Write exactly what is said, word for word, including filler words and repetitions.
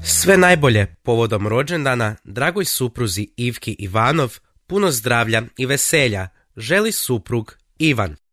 Sve najbolje povodom rođendana dragoj supruzi Ivki Ivanov, puno zdravlja i veselja želi suprug Ivan.